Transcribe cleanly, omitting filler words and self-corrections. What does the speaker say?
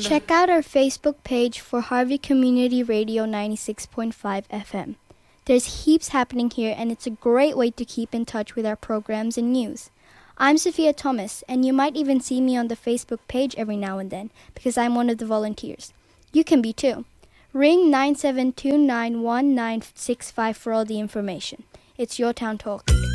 Check out our Facebook page for Harvey Community Radio 96.5 FM. There's heaps happening here, and it's a great way to keep in touch with our programs and news. I'm Sophia Thomas, and you might even see me on the Facebook page every now and then, because I'm one of the volunteers. You can be too. Ring 972-91965 for all the information. It's your town talk.